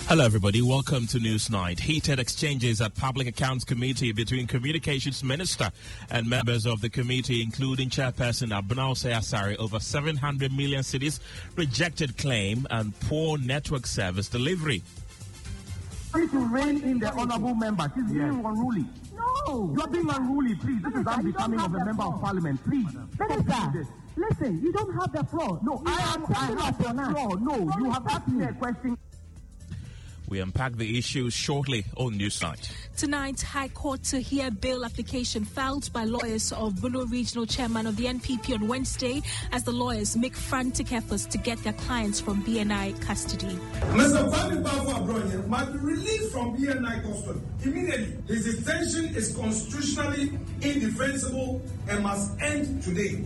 Hello, everybody. Welcome to Newsnight. Heated exchanges at Public Accounts Committee between Communications Minister and members of the committee, including Chairperson Abunause Asare, over 700 million cedis, rejected claim and poor network service delivery. Please to rein in the honourable member. She's being unruly. No. You are being unruly, please. This is unbecoming of a member of parliament. Please. Minister, listen, you don't have the floor. No, I have the floor. No, you have asked me a question. We unpack the issues shortly on Newsnight. Tonight, High Court to hear bail application filed by lawyers of Bono Regional Chairman of the NPP on Wednesday as the lawyers make frantic efforts to get their clients from BNI custody. Mr. Kwame Bafo-Abroye must be released from BNI custody immediately. His detention is constitutionally indefensible and must end today.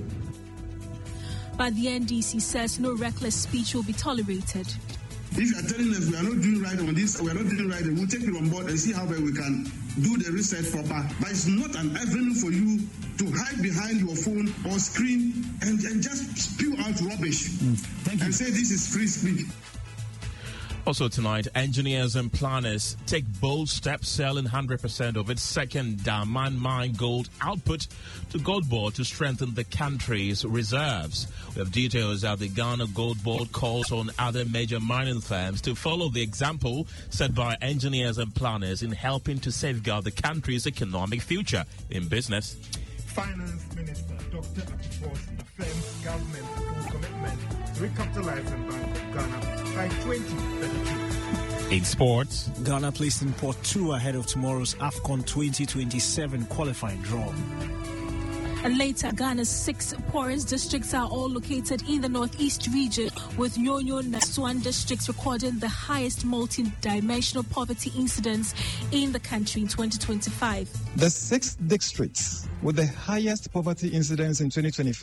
But the NDC says no reckless speech will be tolerated. If you are telling us we are not doing right on this, we are not doing right, we'll take it on board and see how well we can do the research proper. But it's not an avenue for you to hide behind your phone or screen and just spew out rubbish. Thank you. And say this is free speech. Also tonight, engineers and planners take bold steps selling 100% of its second Daman mine gold output to Gold Board to strengthen the country's reserves. We have details that the Ghana Gold Board calls on other major mining firms to follow the example set by engineers and planners in helping to safeguard the country's economic future in business. Finance Minister Dr. Atiposi affirms government's full commitment to recapitalize Bank of Ghana by 2032. In sports, Ghana placed in Port 2 ahead of tomorrow's AFCON 2027 qualifying draw. And later, Ghana's 6 poorest districts are all located in the northeast region, with Nyonyo and Nasuan districts recording the highest multi-dimensional poverty incidence in the country in 2025. The 6 districts with the highest poverty incidence in 2025